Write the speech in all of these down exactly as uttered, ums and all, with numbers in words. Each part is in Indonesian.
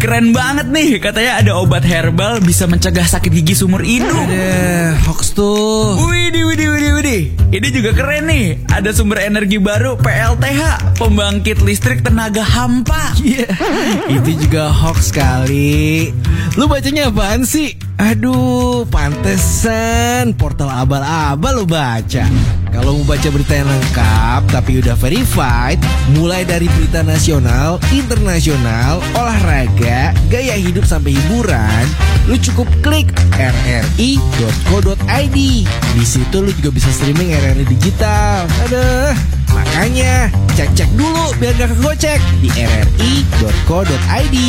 keren banget nih. Katanya ada obat herbal bisa mencegah sakit gigi seumur hidup. Ada hoax tuh. Widih, widih, widih, widih. Ini juga keren nih. Ada sumber energi baru P L T H, pembangkit listrik tenaga hampa. Iya, yeah. Itu juga hoax kali. Lu bacanya apaan sih? Aduh, pantesan portal abal-abal lu baca. Kalau mau baca berita yang lengkap tapi udah verified, mulai dari berita nasional, internasional, olahraga, gaya hidup sampai hiburan, lu cukup klik r r i dot co dot i d. Di situ lu juga bisa streaming R R I digital. Aduh, makanya cek-cek dulu biar gak kegocek di r r i dot co dot i d.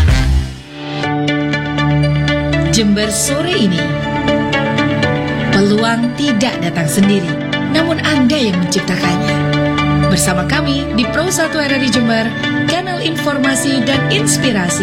Jember sore ini, peluang tidak datang sendiri, namun Anda yang menciptakannya. Bersama kami di Pro satu R R I Jember, kanal informasi dan inspirasi.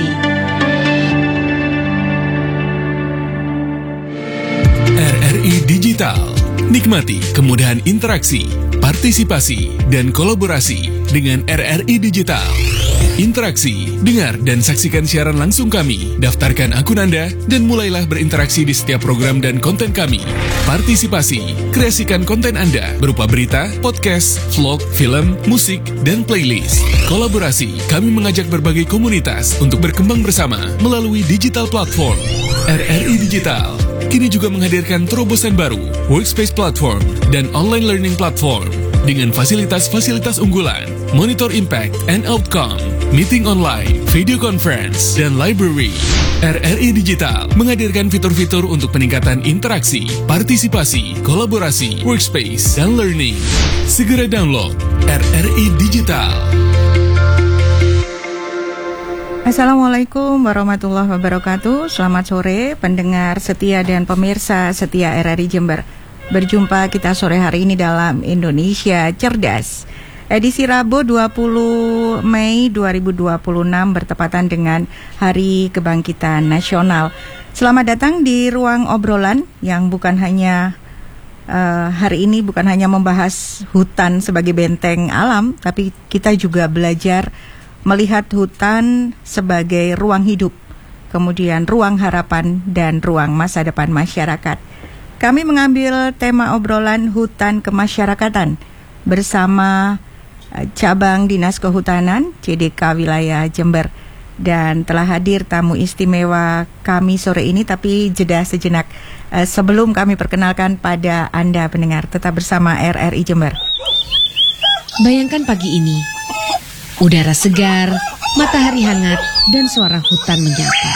R R I Digital. Nikmati kemudahan interaksi, partisipasi, dan kolaborasi dengan R R I Digital. Interaksi, dengar dan saksikan siaran langsung kami, daftarkan akun Anda, dan mulailah berinteraksi di setiap program dan konten kami. Partisipasi, kreasikan konten Anda berupa berita, podcast, vlog, film, musik, dan playlist. Kolaborasi, kami mengajak berbagai komunitas untuk berkembang bersama melalui digital platform. R R I Digital kini juga menghadirkan terobosan baru, workspace platform, dan online learning platform dengan fasilitas-fasilitas unggulan, monitor impact and outcome, meeting online, video conference, dan library. R R I Digital menghadirkan fitur-fitur untuk peningkatan interaksi, partisipasi, kolaborasi, workspace, dan learning. Segera download R R I Digital. Assalamualaikum warahmatullahi wabarakatuh. Selamat sore pendengar setia dan pemirsa setia R R I Jember. Berjumpa kita sore hari ini dalam Indonesia Cerdas. Edisi Rabu dua puluh Mei dua ribu dua puluh enam bertepatan dengan Hari Kebangkitan Nasional. Selamat datang di ruang obrolan yang bukan hanya uh, hari ini bukan hanya membahas hutan sebagai benteng alam, tapi kita juga belajar melihat hutan sebagai ruang hidup, kemudian ruang harapan dan ruang masa depan masyarakat. Kami mengambil tema obrolan hutan kemasyarakatan bersama cabang Dinas Kehutanan C D K Wilayah Jember, dan telah hadir tamu istimewa kami sore ini. Tapi jeda sejenak uh, sebelum kami perkenalkan pada Anda pendengar, tetap bersama R R I Jember. Bayangkan pagi ini, udara segar, matahari hangat, dan suara hutan menyapa.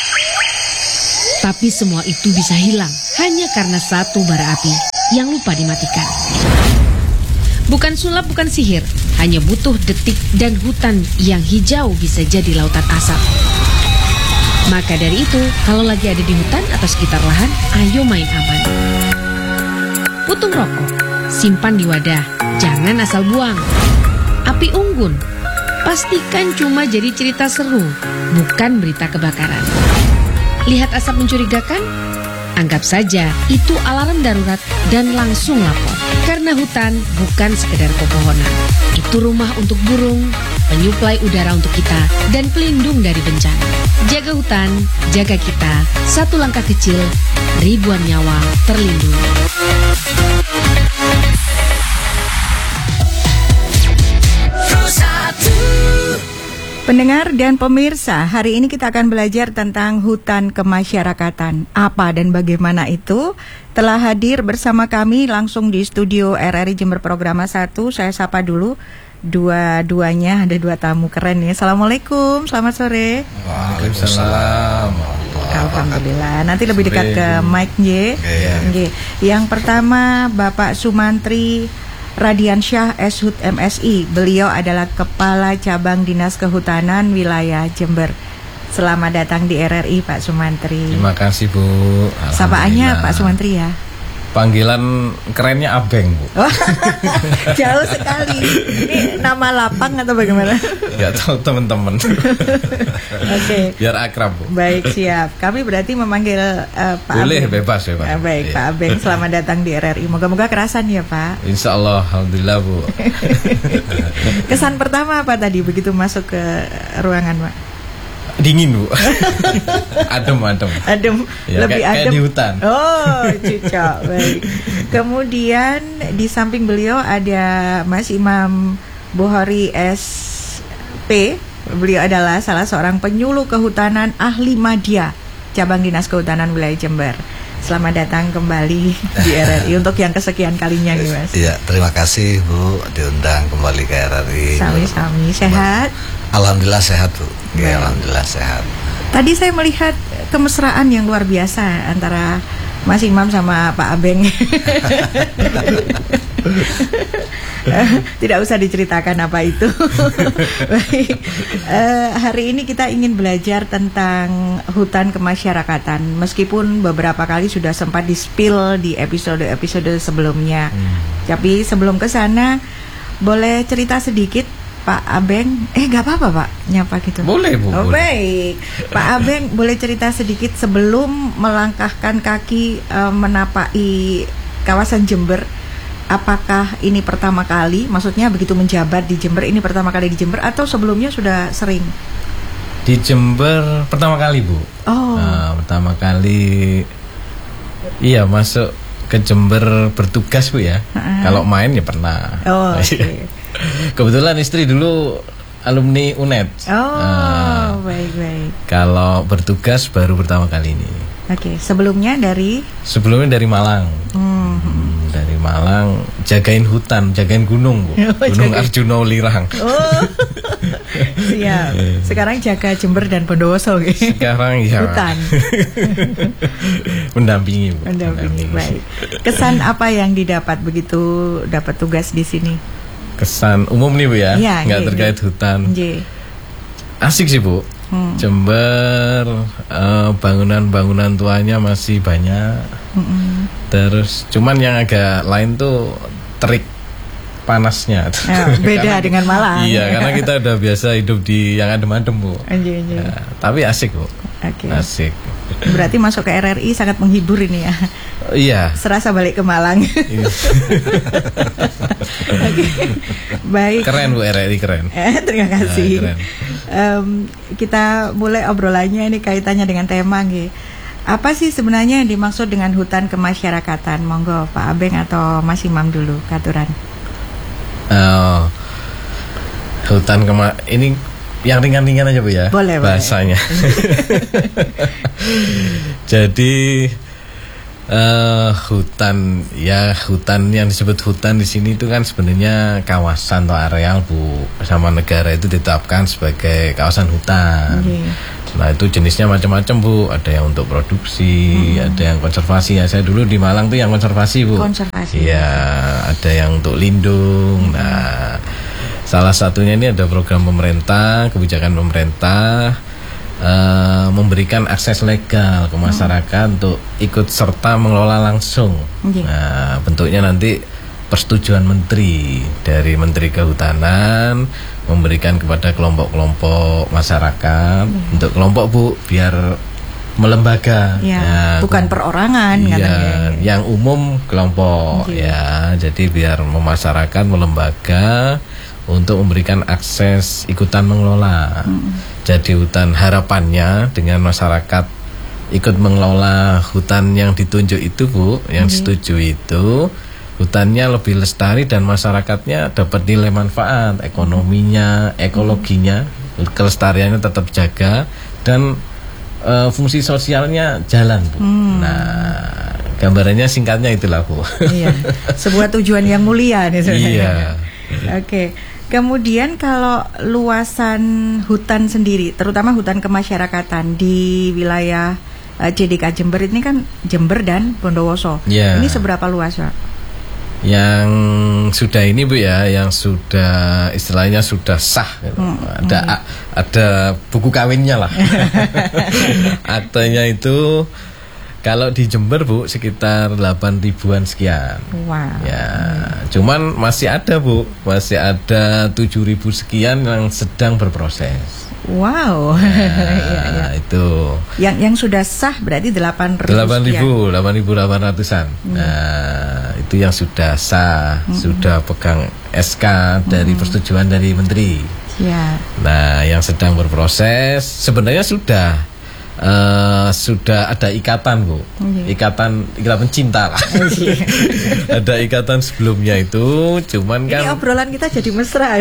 Tapi semua itu bisa hilang hanya karena satu bara api yang lupa dimatikan. Bukan sulap, bukan sihir, hanya butuh detik dan hutan yang hijau bisa jadi lautan asap. Maka dari itu, kalau lagi ada di hutan atau sekitar lahan, ayo main aman. Putung rokok, simpan di wadah, jangan asal buang. Api unggun, pastikan cuma jadi cerita seru, bukan berita kebakaran. Lihat asap mencurigakan? Anggap saja itu alarm darurat dan langsung lapor. Karena hutan bukan sekedar pepohonan. Itu rumah untuk burung, penyuplai udara untuk kita, dan pelindung dari bencana. Jaga hutan, jaga kita. Satu langkah kecil, ribuan nyawa terlindungi. Pendengar dan pemirsa, hari ini kita akan belajar tentang hutan kemasyarakatan. Apa dan bagaimana itu? Telah hadir bersama kami langsung di studio R R I Jember Programa satu. Saya sapa dulu dua-duanya, ada dua tamu keren ya. Assalamualaikum, selamat sore. Waalaikumsalam. Alhamdulillah. Nanti lebih dekat ke mic J. Okay. Yang pertama Bapak Sumantri Radiansyah S H U T M S I. Beliau adalah Kepala Cabang Dinas Kehutanan Wilayah Jember. Selamat datang di R R I Pak Sumantri. Terima kasih Bu. Sapaannya Pak Sumantri ya. Panggilan kerennya Abeng Bu. Oh, jauh sekali. Ini nama lapang atau bagaimana? Ya tahu teman-teman. Oke. Okay. Biar akrab Bu. Baik, siap. Kami berarti memanggil uh, Pak Boleh, Abeng. bebas bebas. Uh, baik, Pak Abeng, selamat datang di R R I. Moga-moga kerasan ya Pak. Insya Allah, alhamdulillah Bu. Kesan pertama apa tadi begitu masuk ke ruangan Pak? Dingin Bu. Adem adem. Adem, Ya, lebih kayak- kayak adem di hutan. Oh, cocok. Baik. Kemudian di samping beliau ada Mas Imam Bukhari S P. Beliau adalah salah seorang penyuluh kehutanan ahli Madya, cabang Dinas Kehutanan Wilayah Jember. Selamat datang kembali di R R I untuk yang kesekian kalinya nih Mas. Iya, terima kasih Bu diundang kembali ke R R I. Sami-sami, sehat. Alhamdulillah sehat Bu. Baik. Ya, alhamdulillah sehat. Tadi saya melihat kemesraan yang luar biasa antara Mas Imam sama Pak Abeng. Eh, Tidak usah diceritakan apa itu. Baik. Eh, hari ini kita ingin belajar tentang hutan kemasyarakatan. Meskipun beberapa kali sudah sempat di-spill di episode-episode sebelumnya. Tapi sebelum ke sana, boleh cerita sedikit Pak Abeng? Eh, nggak apa-apa Pak, nyapa gitu. Boleh, Bu, Oh, boleh. baik. Pak Abeng boleh cerita sedikit sebelum melangkahkan kaki eh, menapaki kawasan Jember. Apakah ini pertama kali, maksudnya begitu menjabat di Jember, ini pertama kali di Jember atau sebelumnya sudah sering? Di Jember pertama kali Bu. Oh. Nah, pertama kali iya masuk ke Jember bertugas Bu ya. Ha-ha. Kalau main ya pernah. Oh, oke. Kebetulan istri dulu alumni U N E D. Oh, Nah, baik-baik. kalau bertugas baru pertama kali ini. Oke, sebelumnya dari Sebelumnya dari Malang. hmm, Hmm, dari Malang jagain hutan, jagain gunung Bu. Oh, Gunung jagain. Arjuna Ulirang. Oh, siap. Sekarang jaga Jember dan Bondowoso. gitu. Sekarang ya Hutan. mendampingi Bu. Mendampingi, baik. Kesan apa yang didapat begitu dapat tugas di sini? Kesan umum nih Bu ya, Iya, nggak iya, terkait iya. hutan. J. Asik sih Bu. Hmm. Jember eh, bangunan-bangunan tuanya masih banyak. Mm-mm. Terus cuman yang agak lain tuh terik panasnya. Ya, beda Karena- dengan Malang. Iya, karena kita udah biasa hidup di yang adem-adem Bu. Anjay, anjay. Ya, tapi asik Bu. Oke. Asik. Berarti masuk ke R R I sangat menghibur ini ya. Iya. Serasa balik ke Malang. Ini Oke. Baik. keren Bu, R R I keren. Eh, terima kasih. Ya, keren. Em, kita mulai obrolannya ini kaitannya dengan tema nggih. Apa sih sebenarnya yang dimaksud dengan hutan kemasyarakatan? Monggo Pak Abeng atau Mas Imam dulu katuran. Oh, hutan kema ini yang ringan-ringan aja Bu ya. Boleh, boleh. bahasanya. Jadi eh hutan ya hutan yang disebut hutan di sini itu kan sebenarnya kawasan atau areal Bu, sama negara itu ditetapkan sebagai kawasan hutan. Oke. Nah itu jenisnya macam-macam Bu, ada yang untuk produksi, ada yang konservasi ya. Saya dulu di Malang tuh yang konservasi Bu. Konservasi. Iya, ada yang untuk lindung. Nah, salah satunya ini ada program pemerintah, kebijakan pemerintah eh, memberikan akses legal ke masyarakat untuk ikut serta mengelola langsung. Oke. Nah, bentuknya nanti persetujuan menteri dari Menteri Kehutanan memberikan kepada kelompok-kelompok masyarakat untuk kelompok Bu biar melembaga. Ya, Ya, bukan perorangan Iya, katanya. yang umum kelompok Oke. ya. Jadi biar masyarakat melembaga untuk memberikan akses ikutan mengelola. Jadi hutan harapannya dengan masyarakat ikut mengelola hutan yang ditunjuk itu Bu, yang disetujui itu hutannya lebih lestari dan masyarakatnya dapat nilai manfaat, ekonominya, ekologinya, kelestariannya tetap jaga dan eh, fungsi sosialnya jalan Bu. Nah, gambarannya singkatnya itulah Bu. Iya, sebuah tujuan yang mulia nih sebenarnya. Iya. Oke. Kemudian kalau luasan hutan sendiri, terutama hutan kemasyarakatan di wilayah eh, J D K Jember ini kan Jember dan Bondowoso. Iya. Ini seberapa luas, Pak? Yang sudah ini Bu ya, yang sudah istilahnya sudah sah gitu. Ada a- ada buku kawinnya lah. Aktenya itu kalau di Jember Bu sekitar delapan ribuan sekian. Wow. Ya, cuman masih ada Bu, masih ada tujuh ribu sekian yang sedang berproses. Wow. Iya, iya. Nah, itu Yang yang sudah sah berarti delapan ribu. delapan sekian. ribu, delapan ribu delapan ratusan. Nah, itu yang sudah sah, sudah pegang S K dari persetujuan dari menteri. Ya. Nah, yang sedang berproses sebenarnya sudah uh, sudah ada ikatan, Bu. Okay. Ikatan ikatan cinta lah. Okay. Ada ikatan sebelumnya itu, cuman kan ini obrolan kita jadi mesra.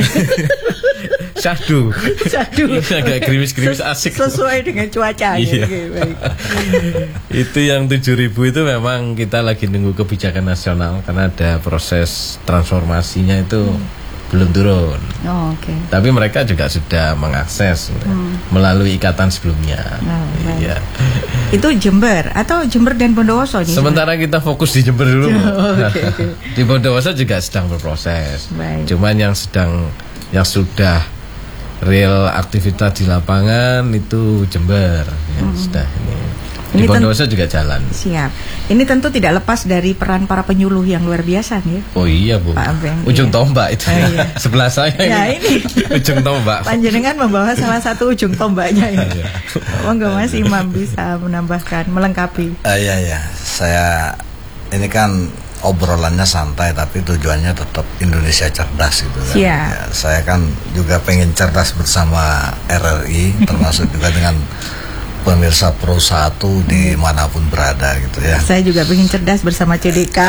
Syahdu. Syahdu. Agak gerimis-gerimis asik. Sesuai dengan cuaca. Iya. Okay, baik. Itu yang tujuh ribu itu memang kita lagi nunggu kebijakan nasional karena ada proses transformasinya itu hmm. belum turun. Oh, oke. Okay. Tapi mereka juga sudah mengakses hmm. melalui ikatan sebelumnya. Oh, iya. Itu Jember atau Jember dan Bondowoso nih? Sementara kita fokus di Jember dulu. Oh, okay, okay. Di Bondowoso juga sedang berproses. Baik. Cuman yang sedang yang sudah real aktivitas di lapangan itu Jember yang hmm. sudah ini. Di Bondowoso juga jalan. Siap. Ini tentu tidak lepas dari peran para penyuluh yang luar biasa nih. Oh iya, Bu. Pak Abeng, ujung iya. tombak itu. Oh, iya. Sebelah saya ya, ini. Ujung tombak. Panjenengan membawa salah satu ujung tombaknya ya. Monggo Mas Imam bisa menambahkan, melengkapi. Uh, iya ya, saya ini kan obrolannya santai tapi tujuannya tetap Indonesia cerdas gitu kan. Ya, saya kan juga pengen cerdas bersama R R I termasuk juga dengan pemirsa Pro satu dimanapun berada gitu ya. Saya juga pengen cerdas bersama C D K.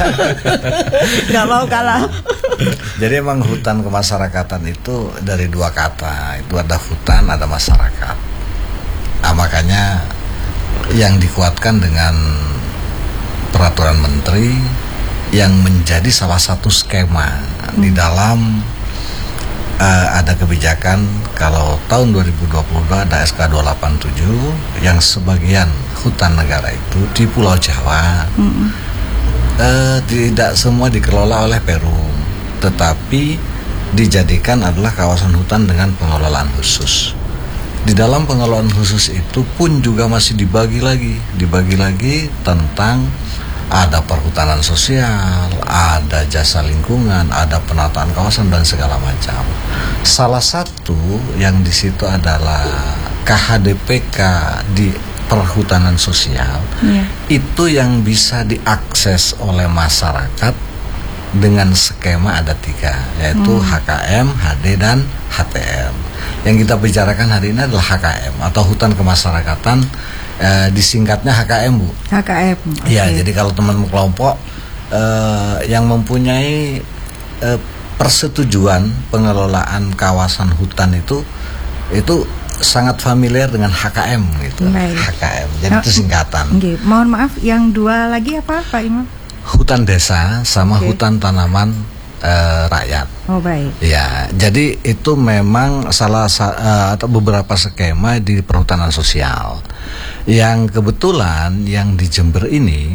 Gak mau kalah. Jadi emang hutan kemasyarakatan itu dari dua kata. Itu ada hutan, ada masyarakat. Nah, makanya yang dikuatkan dengan peraturan menteri yang menjadi salah satu skema hmm. di dalam uh, ada kebijakan kalau tahun dua ribu dua puluh dua ada S K dua delapan tujuh yang sebagian hutan negara itu di Pulau Jawa hmm. uh, tidak semua dikelola oleh Perum, tetapi dijadikan adalah kawasan hutan dengan pengelolaan khusus. Di dalam pengelolaan khusus itu pun juga masih dibagi lagi, dibagi lagi tentang ada perhutanan sosial, ada jasa lingkungan, ada penataan kawasan dan segala macam. Salah satu yang di situ adalah K H D P K di perhutanan sosial, yeah. Itu yang bisa diakses oleh masyarakat dengan skema ada tiga, yaitu hmm. H K M, H D dan H T M. Yang kita bicarakan hari ini adalah H K M atau hutan kemasyarakatan, eh, disingkatnya H K M, Bu. H K M. Okay. Ya, jadi kalau teman kelompok eh, yang mempunyai eh, persetujuan pengelolaan kawasan hutan itu itu sangat familiar dengan H K M gitu. Baik. H K M. Jadi oh, itu singkatan. Okay. Mohon maaf, yang dua lagi apa, Pak Imam? Hutan desa sama okay. hutan tanaman uh, rakyat. Oh baik. Ya, jadi itu memang salah uh, atau beberapa skema di perhutanan sosial. Yang kebetulan yang di Jember ini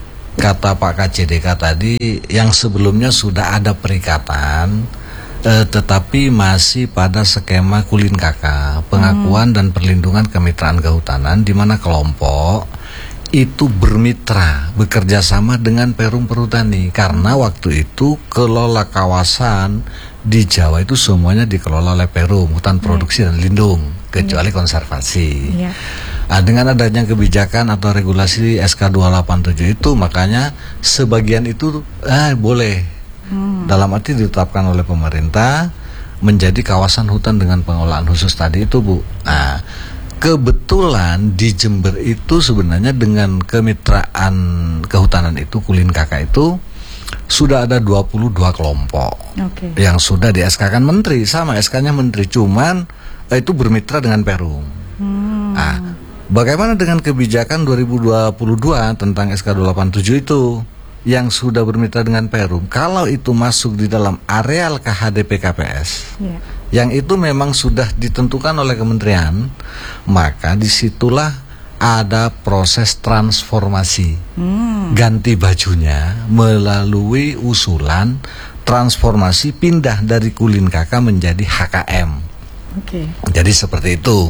kata Pak K C D K tadi yang sebelumnya sudah ada perikatan uh, tetapi masih pada skema Kulin K K, pengakuan hmm. dan perlindungan kemitraan kehutanan di mana kelompok itu bermitra, bekerja sama dengan Perum Perhutani karena waktu itu kelola kawasan di Jawa itu semuanya dikelola oleh Perum, hutan produksi dan lindung, kecuali konservasi. Ya. Nah, dengan adanya kebijakan atau regulasi S K dua delapan tujuh itu, makanya sebagian itu ah, boleh, hmm. dalam arti ditetapkan oleh pemerintah menjadi kawasan hutan dengan pengelolaan khusus tadi itu, Bu. Nah, kebetulan di Jember itu sebenarnya dengan kemitraan kehutanan itu Kulin K K itu sudah ada dua puluh dua kelompok okay. yang sudah di S K-kan menteri, sama S K-nya menteri, cuman eh, itu bermitra dengan Perum. Hmm. Nah, bagaimana dengan kebijakan dua ribu dua puluh dua tentang S K dua delapan tujuh itu yang sudah bermitra dengan Perum? Kalau itu masuk di dalam areal K H D P K P S, yeah. yang itu memang sudah ditentukan oleh kementerian, maka disitulah ada proses transformasi, hmm. ganti bajunya melalui usulan transformasi pindah dari Kulin K K menjadi H K M. Okay. Jadi seperti itu.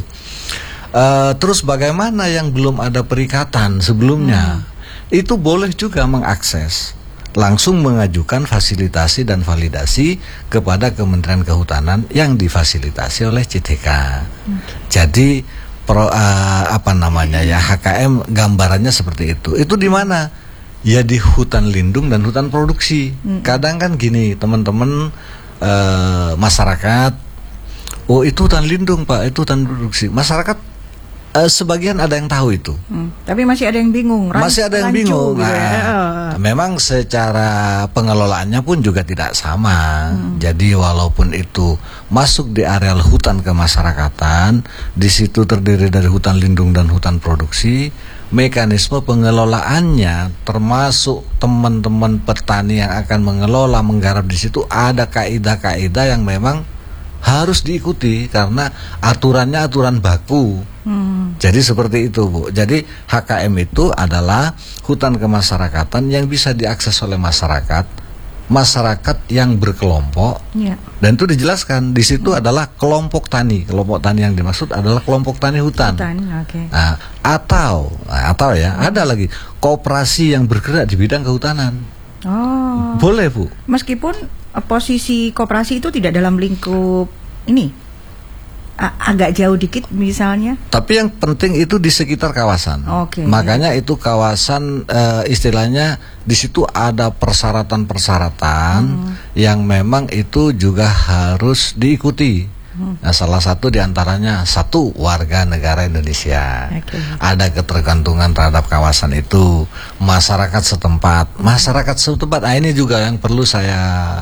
Uh, terus bagaimana yang belum ada perikatan sebelumnya? Hmm. Itu boleh juga mengakses, langsung mengajukan fasilitasi dan validasi kepada Kementerian Kehutanan yang difasilitasi oleh C D K. Okay. Jadi pro, uh, apa namanya ya H K M gambarannya seperti itu. Itu di mana? Ya di hutan lindung dan hutan produksi. Hmm. Kadang kan gini teman-teman uh, masyarakat Oh itu hutan lindung Pak, itu hutan produksi. Masyarakat eh, sebagian ada yang tahu itu. Hmm, tapi masih ada yang bingung. Ran- Masih ada yang rancu bingung. gitu ya. Nah, memang secara pengelolaannya pun juga tidak sama. Hmm. Jadi walaupun itu masuk di areal hutan kemasyarakatan, di situ terdiri dari hutan lindung dan hutan produksi, mekanisme pengelolaannya termasuk teman-teman petani yang akan mengelola menggarap di situ ada kaidah-kaidah yang memang harus diikuti karena aturannya aturan baku. Hmm. Jadi seperti itu Bu. Jadi H K M itu adalah hutan kemasyarakatan yang bisa diakses oleh masyarakat, masyarakat yang berkelompok. Ya. Dan itu dijelaskan di situ hmm. adalah kelompok tani. Kelompok tani yang dimaksud adalah kelompok tani hutan. Hutan, okay. Nah, atau atau ya hmm. ada lagi koperasi yang bergerak di bidang kehutanan. Oh. Boleh Bu. Meskipun posisi koperasi itu tidak dalam lingkup ini A- agak jauh dikit misalnya. Tapi yang penting itu di sekitar kawasan. Okay. Makanya itu kawasan uh, istilahnya di situ ada persyaratan-persyaratan hmm. yang memang itu juga harus diikuti. Hmm. Nah, salah satu diantaranya satu warga negara Indonesia. Okay. Ada ketergantungan terhadap kawasan itu, masyarakat setempat, masyarakat setempat. Nah, ini juga yang perlu saya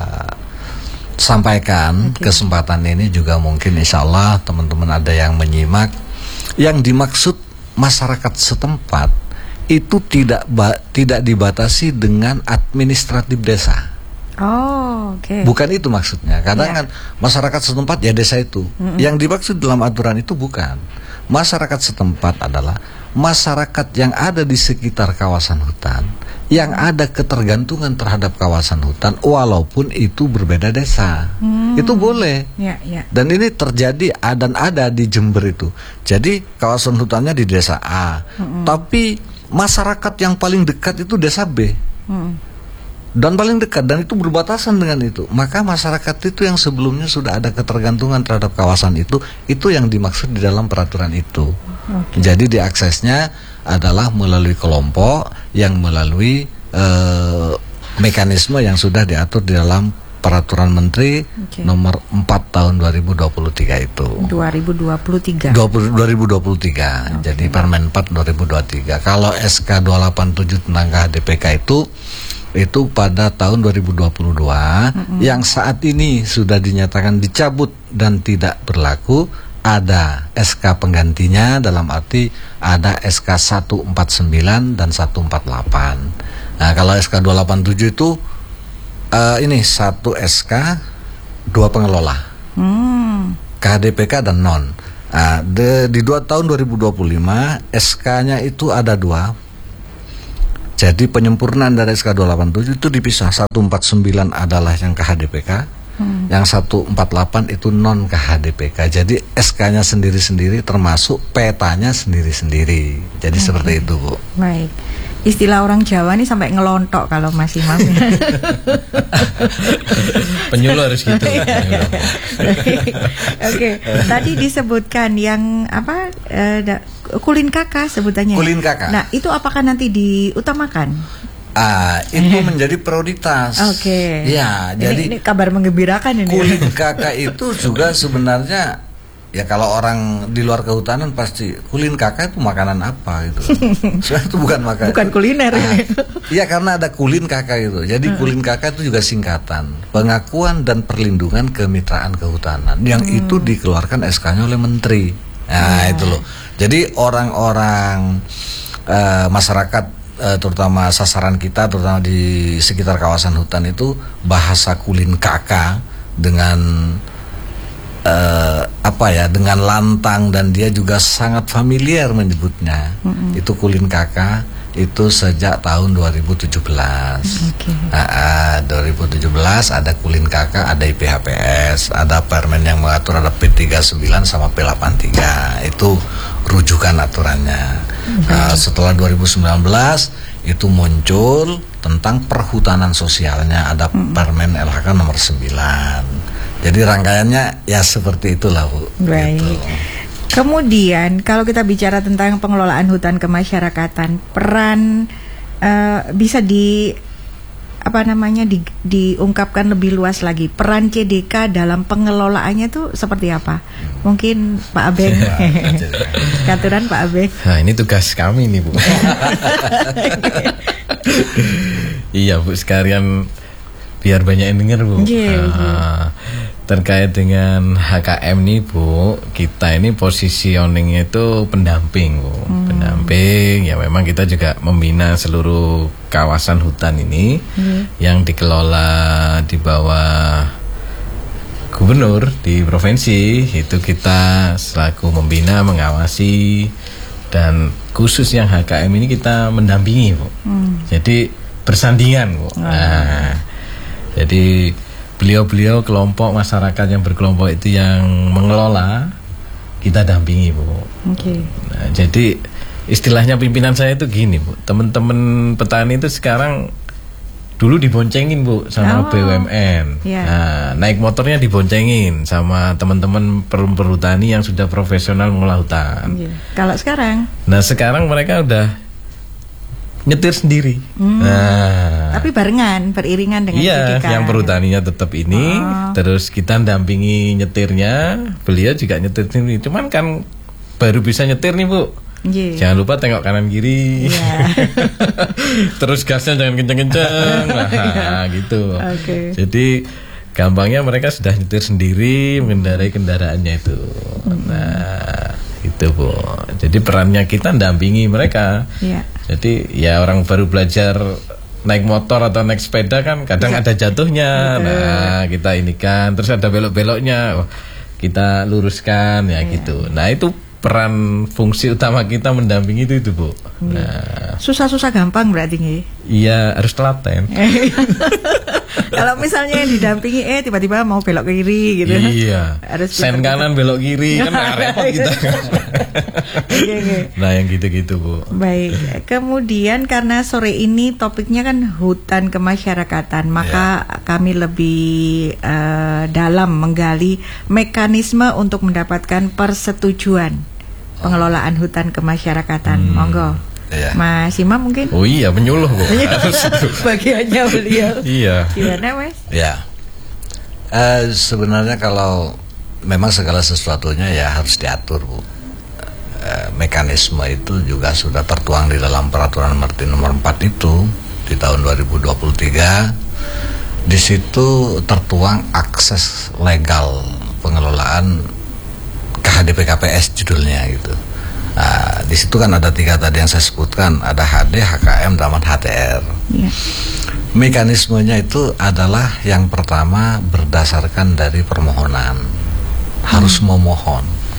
sampaikan. Okay. Kesempatan ini juga mungkin insya Allah teman-teman ada yang menyimak. Yang dimaksud masyarakat setempat itu tidak ba- tidak dibatasi dengan administratif desa. Oh, oke. Okay. Bukan itu maksudnya. Kadang yeah. kan masyarakat setempat ya desa itu. Mm-hmm. Yang dimaksud dalam aturan itu bukan. Masyarakat setempat adalah masyarakat yang ada di sekitar kawasan hutan, yang ada ketergantungan terhadap kawasan hutan walaupun itu berbeda desa. Hmm. Itu boleh. Yeah, yeah. Dan ini terjadi dan ada di Jember itu. Jadi kawasan hutannya di desa A, mm-hmm. tapi masyarakat yang paling dekat itu desa B. Mm. Dan paling dekat dan itu berbatasan dengan itu, maka masyarakat itu yang sebelumnya sudah ada ketergantungan terhadap kawasan itu, itu yang dimaksud di dalam peraturan itu. Okay. Jadi diaksesnya adalah melalui kelompok yang melalui uh, mekanisme yang sudah diatur di dalam peraturan Menteri okay. nomor empat tahun dua ribu dua puluh tiga itu. dua ribu dua puluh tiga. dua ribu dua puluh tiga. Okay. Jadi Permen empat dua ribu dua puluh tiga. Kalau S K dua delapan tujuh tentang K H D P K itu itu pada tahun dua ribu dua puluh dua mm-hmm. yang saat ini sudah dinyatakan dicabut dan tidak berlaku. Ada S K penggantinya, dalam arti ada S K seratus empat puluh sembilan dan seratus empat puluh delapan. Nah, kalau S K dua delapan tujuh itu uh, ini satu S K, dua pengelola, hmm. K H D P K dan non. Nah, de, di dua tahun dua ribu dua puluh lima S K-nya itu ada dua. Jadi penyempurnaan dari S K dua delapan tujuh itu dipisah. seratus empat puluh sembilan adalah yang K H D P K, hmm. yang seratus empat puluh delapan itu non K H D P K. Jadi S K-nya sendiri-sendiri termasuk petanya sendiri-sendiri. Jadi okay. seperti itu Bu. Baik. Istilah orang Jawa nih sampai ngelontok kalau masih mau. Penyuluh harus gitu. Oke, tadi disebutkan yang apa uh, da, kulin kakak sebutannya. Kulin kakak. Nah, itu apakah nanti diutamakan? Ah, itu menjadi prioritas. Oke. Okay. Ya, ini, jadi ini kabar menggembirakan ini. Kulin kakak itu juga sebenarnya ya kalau orang di luar kehutanan pasti kulin kakak itu makanan apa gitu. Sebenarnya itu bukan makanan. Bukan kuliner ah, ini. Iya karena ada kulin kakak itu. Jadi kulin kakak itu juga singkatan pengakuan dan perlindungan kemitraan kehutanan yang hmm. itu dikeluarkan S K-nya oleh menteri. Nah, hmm. itu loh. Jadi orang-orang uh, masyarakat uh, terutama sasaran kita terutama di sekitar kawasan hutan itu bahasa kulin kakak dengan Uh, apa ya dengan lantang dan dia juga sangat familiar menyebutnya. Mm-hmm. Itu kulin kakak itu sejak tahun dua ribu tujuh belas. Okay. uh, uh, dua ribu tujuh belas ada kulin kakak, ada I P H P S, ada permen yang mengatur, ada P tiga puluh sembilan sama P delapan puluh tiga. Itu rujukan aturannya. Okay. uh, Setelah dua ribu sembilan belas itu muncul tentang perhutanan sosialnya, ada mm-hmm. permen L H K nomor sembilan. Jadi rangkaiannya ya seperti itulah Bu. Baik. Gitu. Kemudian kalau kita bicara tentang pengelolaan hutan kemasyarakatan, peran uh, bisa di apa namanya di, diungkapkan lebih luas lagi peran C D K dalam pengelolaannya tuh seperti apa? Mungkin Pak Abeng. Katuran Pak Abeng. Nah, ini tugas kami nih, Bu. Iya, Bu, sekalian biar banyak yang dengar, Bu. Yeah, nah, yeah. Terkait dengan H K M nih, Bu, kita ini positioningnya itu pendamping, Bu. Hmm. Pendamping, ya memang kita juga membina seluruh kawasan hutan ini hmm. yang dikelola di bawah gubernur di provinsi. Itu kita selaku membina, mengawasi, dan khusus yang H K M ini kita mendampingi, Bu. Hmm. Jadi bersandingan, Bu. Hmm. Nah, jadi beliau-beliau kelompok masyarakat yang berkelompok itu yang mengelola, kita dampingi, Bu. Okay. Nah, jadi istilahnya pimpinan saya itu gini, Bu. Teman-teman petani itu sekarang dulu diboncengin, Bu, sama oh, B U M N. Yeah. Nah, naik motornya diboncengin sama teman-teman perhutani yang sudah profesional mengolah hutan. Yeah. Kalau sekarang? Nah, sekarang mereka udah nyetir sendiri. Hmm. Nah, tapi barengan, beriringan dengan iya, C D K. yang perhutaninya tetap ini, oh. terus kita dampingi nyetirnya, beliau juga nyetir sendiri. Cuman kan baru bisa nyetir nih, Bu. Yeah. Jangan lupa tengok kanan kiri. Yeah. Terus gasnya jangan kenceng-kenceng. Nah, gitu. Okay. Jadi gampangnya mereka sudah nyetir sendiri, mengendarai kendaraannya itu. Hmm. Nah, itu, Bu. Jadi perannya kita dampingi mereka. Yeah. Jadi ya orang baru belajar naik motor atau naik sepeda kan kadang yeah. ada jatuhnya. Betul. Nah, kita ini kan terus ada belok-beloknya. Oh, kita luruskan ya yeah. gitu. Nah, itu peran fungsi utama kita mendampingi itu itu, Bu. Nah, susah-susah gampang berarti nih. Iya, harus telaten. Kalau misalnya yang didampingi eh tiba-tiba mau belok ke kiri gitu. Iya. Harus sen kanan belok kiri kan repot kita. Okay, okay. Nah, yang gitu-gitu, Bu. Baik. Kemudian karena sore ini topiknya kan hutan kemasyarakatan, maka yeah. kami lebih uh, dalam menggali mekanisme untuk mendapatkan persetujuan pengelolaan hutan kemasyarakatan. Hmm. Monggo. Iya. Mas Imam mungkin? Oh iya, penyuluh, Bu. Bagiannya beliau. Iya. Gimana, Mas? Ya. Uh, sebenarnya kalau memang segala sesuatunya ya harus diatur, Bu. Uh, mekanisme itu juga sudah tertuang di dalam peraturan Menteri nomor empat itu di tahun dua ribu dua puluh tiga. Di situ tertuang akses legal pengelolaan K H D P K P S judulnya gitu. Nah, di situ kan ada tiga tadi yang saya sebutkan, ada H D, H K M, dan H T R. Yeah. Mekanismenya itu adalah yang pertama berdasarkan dari permohonan, hmm. harus memohon.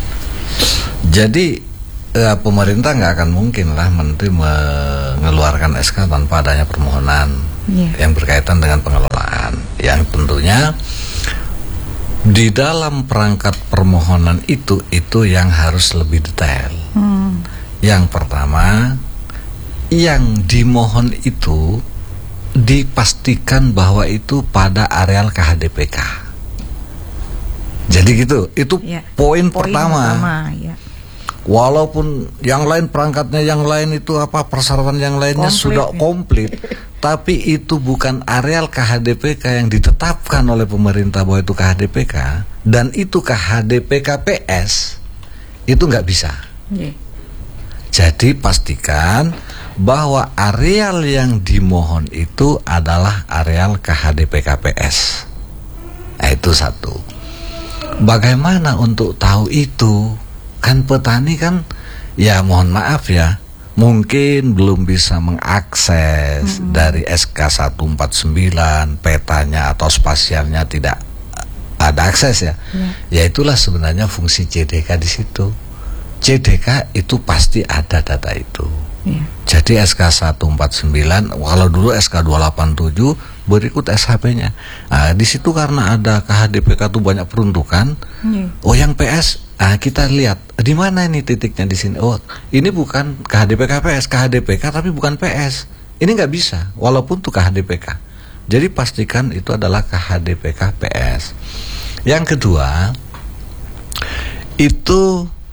Jadi eh, pemerintah nggak akan mungkin lah menteri mengeluarkan S K tanpa adanya permohonan yeah. yang berkaitan dengan pengelolaan, yang tentunya di dalam perangkat permohonan itu itu yang harus lebih detail. Hmm. Yang pertama, yang dimohon itu dipastikan bahwa itu pada areal K H D P K. Jadi gitu, itu ya, poin, poin pertama. pertama ya. Walaupun yang lain perangkatnya yang lain itu apa persyaratan yang lainnya komplit, sudah komplit, tapi itu bukan areal K H D P K yang ditetapkan oleh pemerintah bahwa itu K H D P K dan itu K H D P K P S, itu nggak bisa. Yeah. Jadi pastikan bahwa areal yang dimohon itu adalah areal K H D P K P S. Nah, itu satu. Bagaimana untuk tahu itu? Kan petani kan, ya mohon maaf ya, mungkin belum bisa mengakses mm-hmm. dari S K seratus empat puluh sembilan, petanya atau spasialnya tidak ada akses ya. Yeah. Ya itulah sebenarnya fungsi C D K di situ. C D K itu pasti ada data itu. Yeah. Jadi S K seratus empat puluh sembilan, kalau dulu S K dua delapan tujuh berikut S H P-nya. Nah, di situ karena ada K H D P K itu banyak peruntukan. Yeah. Oh, yang P S, nah, kita lihat di mana ini titiknya di sini. Oh, ini bukan K H D P K P S, K H D P K tapi bukan P S. Ini nggak bisa, walaupun itu K H D P K. Jadi pastikan itu adalah K H D P K P S. Yang kedua, itu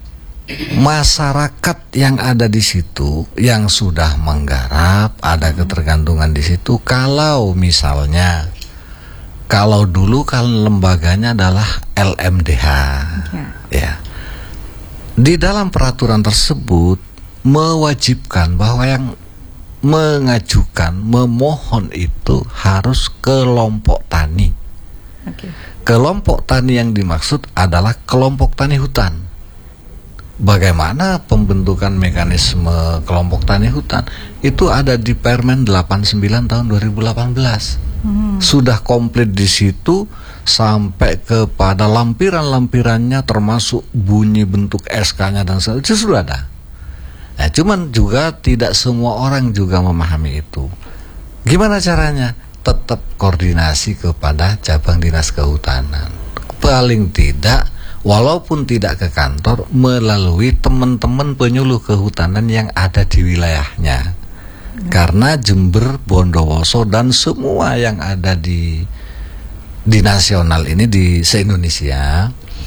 masyarakat yang ada di situ yang sudah menggarap, ada ketergantungan di situ. Kalau misalnya, kalau dulu kan lembaganya adalah L M D H, ya. ya. Di dalam peraturan tersebut mewajibkan bahwa yang mengajukan, memohon itu harus kelompok tani. Okay. Kelompok tani yang dimaksud adalah kelompok tani hutan. Bagaimana pembentukan mekanisme kelompok tani hutan? Itu ada di Permen delapan puluh sembilan tahun dua ribu delapan belas. Hmm. Sudah komplit di situ sampai kepada lampiran-lampirannya, termasuk bunyi bentuk S K-nya dan sebagainya, itu sudah ada. Nah, cuman juga tidak semua orang juga memahami itu. Gimana caranya? Tetap koordinasi kepada cabang dinas kehutanan. Paling tidak, walaupun tidak ke kantor, melalui teman-teman penyuluh kehutanan yang ada di wilayahnya. Hmm. Karena Jember, Bondowoso, dan semua yang ada di di nasional ini, di se-Indonesia,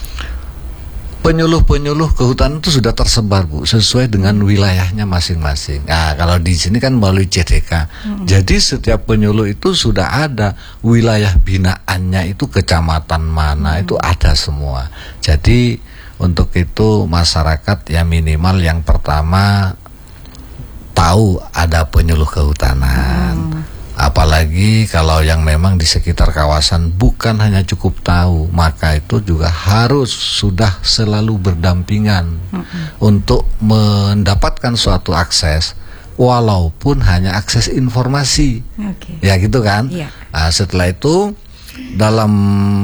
penyuluh-penyuluh kehutanan itu sudah tersebar, Bu, sesuai dengan wilayahnya masing-masing. Nah, kalau di sini kan melalui C D K. Hmm. Jadi setiap penyuluh itu sudah ada wilayah binaannya, itu kecamatan mana, hmm. itu ada semua. Jadi untuk itu masyarakat ya minimal yang pertama tahu ada penyuluh kehutanan. Hmm. Apalagi kalau yang memang di sekitar kawasan bukan hanya cukup tahu, maka itu juga harus sudah selalu berdampingan mm-hmm. untuk mendapatkan suatu akses, walaupun hanya akses informasi. Okay. Ya gitu kan. Yeah. Nah, setelah itu dalam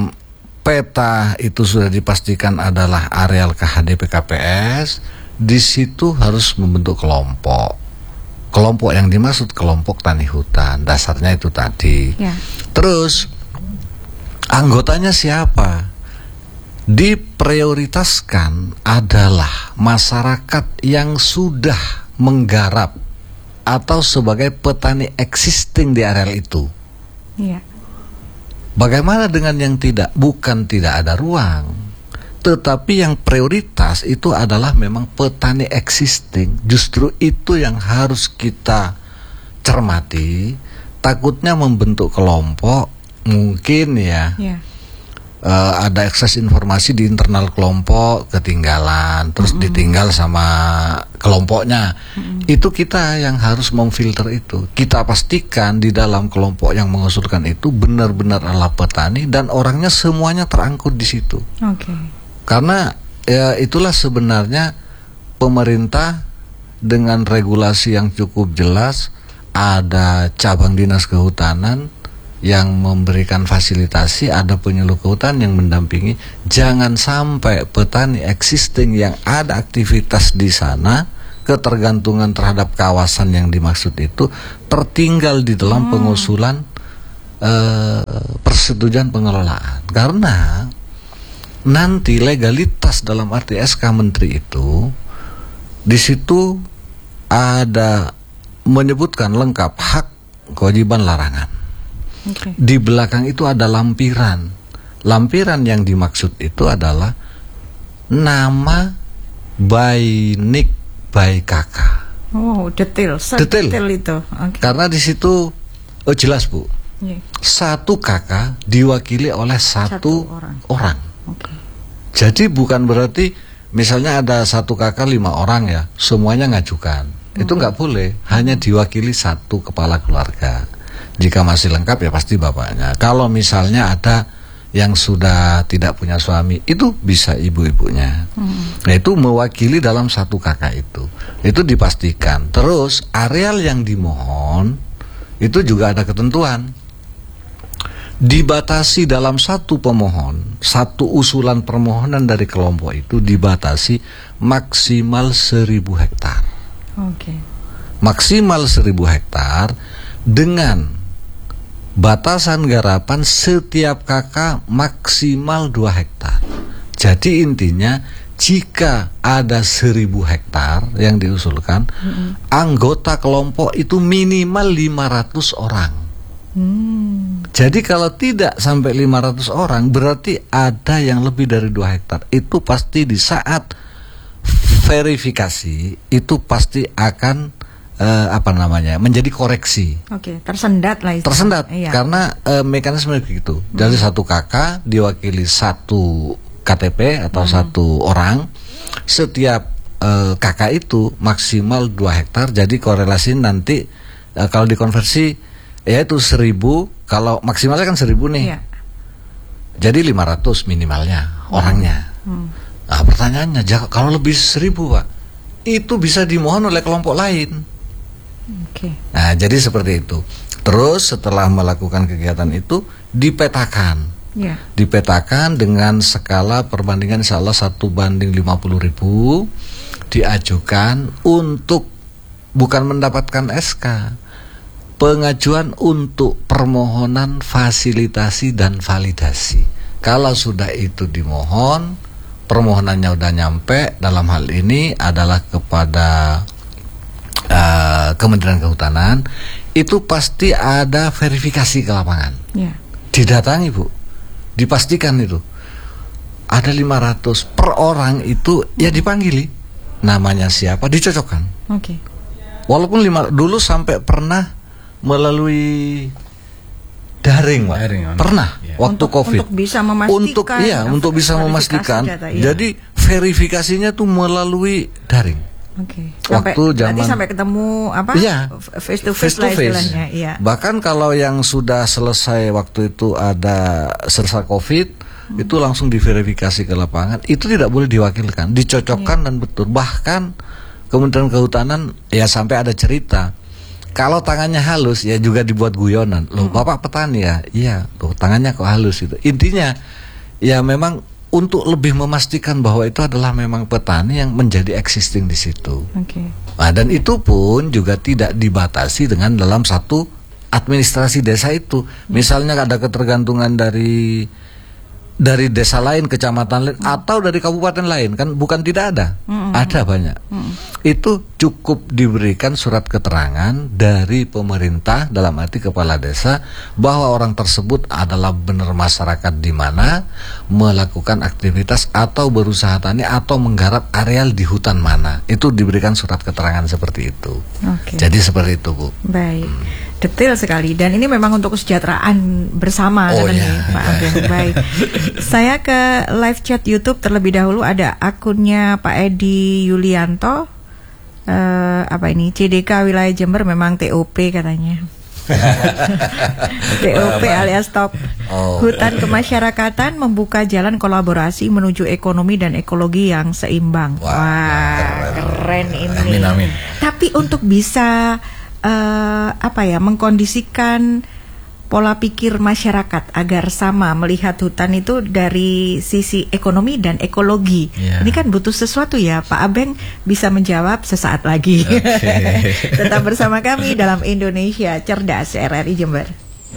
peta itu sudah dipastikan adalah areal K H D P K P S. Di situ harus membentuk kelompok. Kelompok yang dimaksud kelompok tani hutan, dasarnya itu tadi. Ya. Terus anggotanya siapa? Diprioritaskan adalah masyarakat yang sudah menggarap atau sebagai petani existing di areal itu. Ya. Bagaimana dengan yang tidak? Bukan tidak ada ruang, tetapi yang prioritas itu adalah memang petani existing. Justru itu yang harus kita cermati. Takutnya membentuk kelompok, mungkin ya, yeah. uh, ada akses informasi di internal kelompok ketinggalan, terus mm-hmm. ditinggal sama kelompoknya. Mm-hmm. Itu kita yang harus memfilter itu. Kita pastikan di dalam kelompok yang mengusulkan itu benar-benar adalah petani dan orangnya semuanya terangkut di situ. Oke. Okay. Karena ya itulah sebenarnya pemerintah dengan regulasi yang cukup jelas, ada cabang dinas kehutanan yang memberikan fasilitasi, ada penyuluh kehutanan yang mendampingi. Jangan sampai petani existing yang ada aktivitas di sana, ketergantungan terhadap kawasan yang dimaksud itu tertinggal di dalam hmm. pengusulan eh, persetujuan pengelolaan. Karena nanti legalitas dalam arti S K Menteri itu di situ ada menyebutkan lengkap hak, kewajiban, larangan. Okay. Di belakang itu ada lampiran. Lampiran yang dimaksud itu adalah nama by nick by kakak. Oh, detail, detail, detail itu. Okay. Karena di situ oh jelas, Bu. Yeah. Satu kakak diwakili oleh satu, satu orang. orang. Okay. Jadi bukan berarti misalnya ada satu kakak lima orang ya, semuanya ngajukan. Okay. Itu nggak boleh, hanya diwakili satu kepala keluarga. Jika masih lengkap ya pasti bapaknya. Kalau misalnya ada yang sudah tidak punya suami, itu bisa ibu-ibunya. Hmm. Nah, itu mewakili dalam satu kakak itu. Itu dipastikan. Terus areal yang dimohon itu juga ada ketentuan. Dibatasi dalam satu pemohon, satu usulan permohonan dari kelompok itu dibatasi maksimal seribu hektar. Oke. Okay. Maksimal seribu hektar dengan batasan garapan setiap kakak maksimal dua hektar. Jadi intinya jika ada seribu hektar yang diusulkan, mm-hmm. anggota kelompok itu minimal lima ratus orang. Hmm. Jadi kalau tidak sampai lima ratus orang berarti ada yang lebih dari dua hektar. Itu pasti di saat verifikasi itu pasti akan eh, apa namanya menjadi koreksi. Oke, tersendat lah istilahnya. Tersendat Iya. karena eh, mekanisme begitu. Dari satu kakak diwakili satu K T P atau Hmm. satu orang, setiap eh, kakak itu maksimal dua hektar. Jadi korelasi nanti eh, kalau dikonversi yaitu seribu, kalau maksimalnya kan seribu nih. Iya. Jadi lima ratus minimalnya orangnya. Hmm. Nah pertanyaannya, ja- kalau lebih seribu Pak, itu bisa dimohon oleh kelompok lain. Oke. Nah jadi seperti itu. Terus setelah melakukan kegiatan itu dipetakan. Ya. Dipetakan dengan skala perbandingan salah satu banding lima puluh ribu, diajukan untuk bukan mendapatkan S K, pengajuan untuk permohonan fasilitasi dan validasi. Kalau sudah itu dimohon, permohonannya udah nyampe, dalam hal ini adalah kepada uh, Kementerian Kehutanan, itu pasti ada verifikasi ke lapangan. Ya. Didatangi Bu, dipastikan itu ada lima ratus per orang itu ya dipanggili, namanya siapa dicocokkan. Oke. Walaupun lima dulu sampai pernah melalui daring, Pak. Daring, Pernah ya. waktu Untuk- Covid. untuk bisa memastikan, Untuk iya, uh, untuk bisa verifikasi memastikan. data, iya. Jadi verifikasinya tuh melalui daring. Oke. Sampai, Waktu berarti zaman- sampai ketemu apa? Iya. Face to face, lah istilahnya. Iya. Bahkan kalau yang sudah selesai waktu itu ada selesai Covid, Hmm. itu langsung diverifikasi ke lapangan. Itu tidak boleh diwakilkan, dicocokkan Iya. dan betul. Bahkan Kementerian Kehutanan ya sampai ada cerita. Kalau tangannya halus ya juga dibuat guyonan. Loh, Bapak petani ya? Iya, loh tangannya kok halus itu. Intinya ya memang untuk lebih memastikan bahwa itu adalah memang petani yang menjadi existing di situ. Oke. Nah, dan itu pun juga tidak dibatasi dengan dalam satu administrasi desa itu. Misalnya ada ketergantungan dari dari desa lain, kecamatan lain, atau dari kabupaten lain, kan bukan tidak ada, ada banyak. Itu cukup diberikan surat keterangan dari pemerintah dalam arti kepala desa bahwa orang tersebut adalah benar masyarakat di mana melakukan aktivitas atau berusaha tani atau menggarap areal di hutan mana. Itu diberikan surat keterangan seperti itu. Oke. Jadi seperti itu, Bu. Baik, detail sekali dan ini memang untuk kesejahteraan bersama Oh, katanya, ya. Pak Abeng. Baik, saya ke live chat YouTube terlebih dahulu, ada akunnya Pak Edi Yulianto. Eh, apa ini C D K wilayah Jember memang T O P katanya. T O P alias top. Oh. Hutan kemasyarakatan membuka jalan kolaborasi menuju ekonomi dan ekologi yang seimbang. Wah, Wah, keren ini. Amin, amin. Tapi untuk bisa eh, apa ya mengkondisikan pola pikir masyarakat agar sama melihat hutan itu dari sisi ekonomi dan ekologi. Ya. Ini kan butuh sesuatu ya, Pak Abeng bisa menjawab sesaat lagi. Tetap bersama kami dalam Indonesia Cerdas R R I Jember.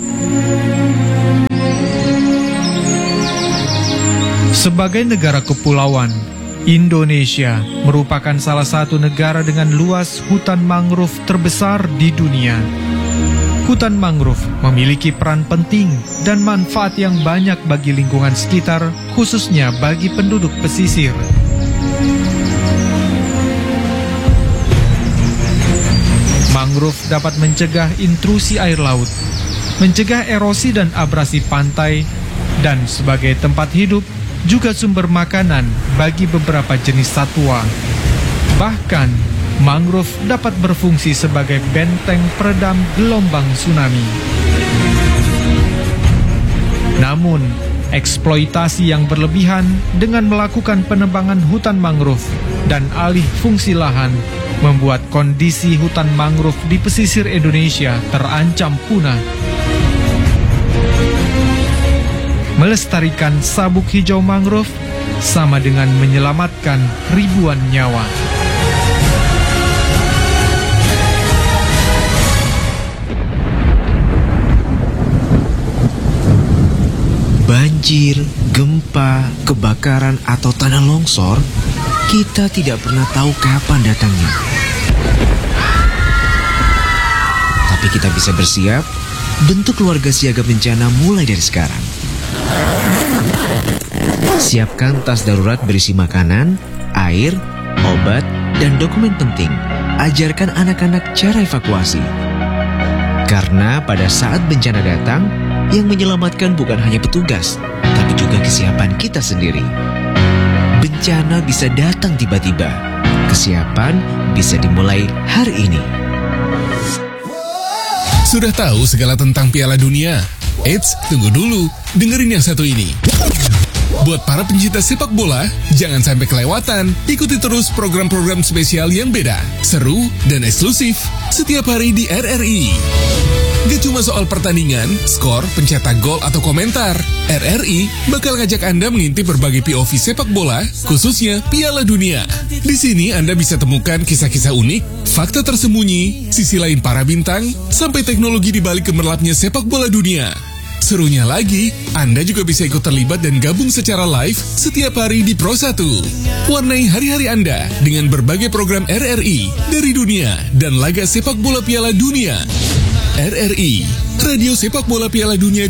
Sebagai negara kepulauan, Indonesia merupakan salah satu negara dengan luas hutan mangrove terbesar di dunia. Hutan mangrove memiliki peran penting dan manfaat yang banyak bagi lingkungan sekitar, khususnya bagi penduduk pesisir. Mangrove dapat mencegah intrusi air laut, mencegah erosi dan abrasi pantai, dan sebagai tempat hidup juga sumber makanan bagi beberapa jenis satwa. Bahkan, mangrove dapat berfungsi sebagai benteng peredam gelombang tsunami. Namun, eksploitasi yang berlebihan dengan melakukan penebangan hutan mangrove dan alih fungsi lahan membuat kondisi hutan mangrove di pesisir Indonesia terancam punah. Melestarikan sabuk hijau mangrove sama dengan menyelamatkan ribuan nyawa. Banjir, gempa, kebakaran, atau tanah longsor, kita tidak pernah tahu kapan datangnya. Tapi kita bisa bersiap, bentuk keluarga siaga bencana mulai dari sekarang. Siapkan tas darurat berisi makanan, air, obat, dan dokumen penting. Ajarkan anak-anak cara evakuasi. Karena pada saat bencana datang, yang menyelamatkan bukan hanya petugas, tapi juga kesiapan kita sendiri. Bencana bisa datang tiba-tiba. Kesiapan bisa dimulai hari ini. Sudah tahu segala tentang Piala Dunia? Eits, tunggu dulu. Dengerin yang satu ini. Buat para pencinta sepak bola, jangan sampai kelewatan. Ikuti terus program-program spesial yang beda, seru, dan eksklusif setiap hari di R R I. Gak cuma soal pertandingan, skor, pencetak gol, atau komentar. R R I bakal ngajak Anda mengintip berbagai P O V sepak bola, khususnya Piala Dunia. Di sini Anda bisa temukan kisah-kisah unik, fakta tersembunyi, sisi lain para bintang, sampai teknologi di balik gemerlapnya sepak bola dunia. Serunya lagi, Anda juga bisa ikut terlibat dan gabung secara live setiap hari di Pro satu. Warnai hari-hari Anda dengan berbagai program R R I dari dunia dan laga sepak bola Piala Dunia. R R I, Radio Sepak Bola Piala Dunia